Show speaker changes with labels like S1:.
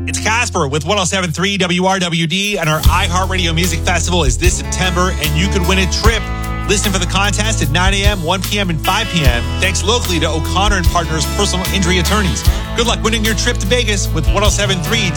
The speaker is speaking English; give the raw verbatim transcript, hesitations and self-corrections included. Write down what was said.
S1: It's Casper with one oh seven point three W R W D, and our iHeartRadio Music Festival is this September, and you could win a trip. Listen for the contest at nine a.m., one p.m., and five p.m. Thanks locally to O'Connor and Partners Personal Injury Attorneys. Good luck winning your trip to Vegas with one oh seven point three